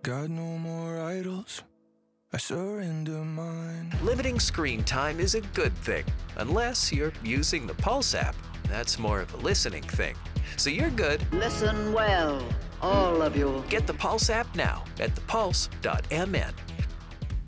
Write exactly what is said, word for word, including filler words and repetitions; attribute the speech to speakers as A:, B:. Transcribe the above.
A: Got no more idols, I surrender mine.
B: Limiting screen time is a good thing, unless you're using the Pulse app. That's more of a listening thing. So you're good.
C: Listen well, all of you.
B: Get the Pulse app now at the pulse dot m n.